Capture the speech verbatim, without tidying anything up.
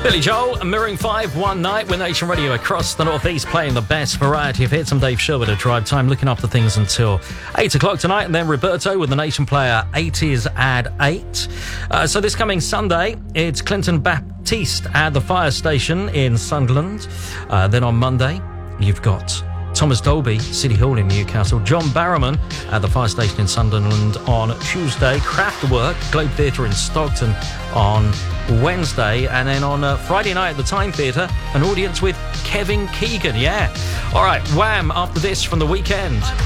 Billy Joel and Maroon five, One Night with Nation Radio across the Northeast, playing the best variety of hits. I'm Dave Sherwood at Drive Time, looking after things until eight o'clock tonight, and then Roberto with the Nation Player eighties at eight. Uh, so this coming Sunday, it's Clinton Baptiste at the Fire Station in Sunderland. Uh, then on Monday, you've got Thomas Dolby, City Hall in Newcastle. John Barrowman at the Fire Station in Sunderland on Tuesday. Kraftwerk, Globe Theatre in Stockton on Wednesday. And then on uh, Friday night at the Time Theatre, an audience with Kevin Keegan. Yeah. All right, Wham! After this from the weekend.